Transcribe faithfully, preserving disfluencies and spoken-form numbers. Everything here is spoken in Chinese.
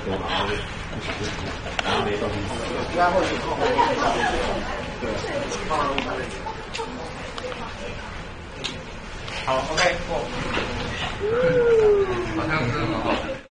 多，然后然后没东西吃。应该会有空。对。好 ，OK，过。好像真的很好。